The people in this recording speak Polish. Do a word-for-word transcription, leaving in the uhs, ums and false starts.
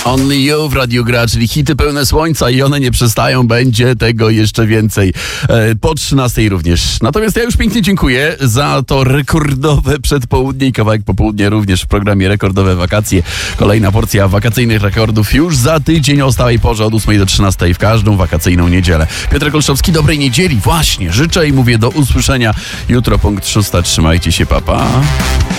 Only You w Radiu Gra, czyli hity pełne słońca i one nie przestają, będzie tego jeszcze więcej. E, po trzynastej również. Natomiast ja już pięknie dziękuję za to rekordowe przedpołudnie i kawałek popołudnia również w programie Rekordowe Wakacje. Kolejna porcja wakacyjnych rekordów już za tydzień o stałej porze od ósmej do trzynastej w każdą wakacyjną niedzielę. Piotr Olszowski, dobrej niedzieli właśnie życzę i mówię do usłyszenia jutro punkt szósta. Trzymajcie się, papa.